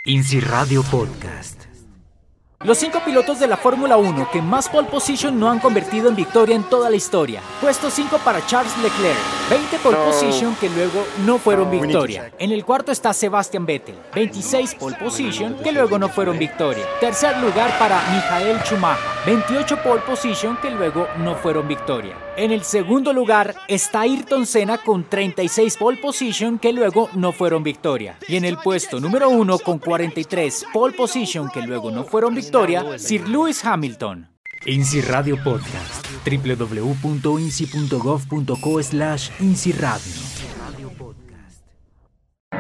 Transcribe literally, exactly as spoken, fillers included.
INSI Radio Podcast. Los cinco pilotos de la Fórmula uno que más pole position no han convertido en victoria en toda la historia. Puesto cinco para Charles Leclerc, veinte pole No. position que luego no fueron No. victoria. En el cuarto está Sebastian Vettel, veintiséis pole position que luego no fueron victoria. Tercer lugar para Michael Schumacher, veintiocho pole position que luego no fueron victoria. En el segundo lugar está Ayrton Senna con treinta y seis pole position que luego no fueron victoria. Y en el puesto número uno con cuarenta y tres pole position que luego no fueron victoria, Sir Lewis Hamilton. INSI Radio Podcast. w w w punto insi punto gov punto co slash INSI Radio.